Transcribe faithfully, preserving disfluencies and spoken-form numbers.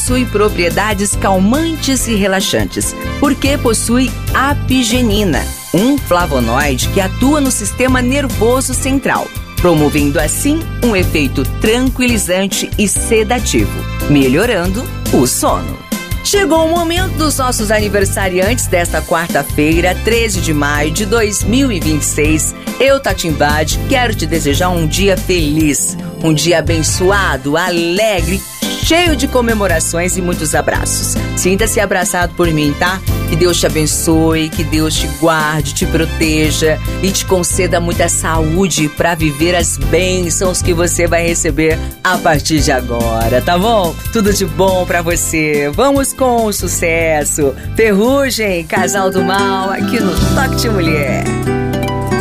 possui propriedades calmantes e relaxantes, porque possui apigenina, um flavonoide que atua no sistema nervoso central, promovendo assim um efeito tranquilizante e sedativo, melhorando o sono. Chegou o momento dos nossos aniversariantes desta quarta-feira, treze de maio de dois mil e vinte e seis. Eu, Tati Imbad, quero te desejar um dia feliz, um dia abençoado, alegre, cheio de comemorações e muitos abraços. Sinta-se abraçado por mim, tá? Que Deus te abençoe, que Deus te guarde, te proteja e te conceda muita saúde para viver as bênçãos que você vai receber a partir de agora, tá bom? Tudo de bom para você. Vamos com o sucesso. Ferrugem, Casal do Mal, aqui no Toque de Mulher.